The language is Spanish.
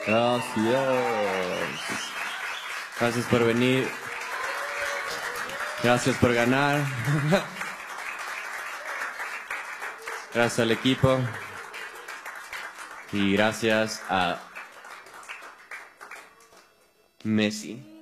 Gracias. Gracias por venir. Gracias por ganar. Gracias al equipo. Y gracias a Messi.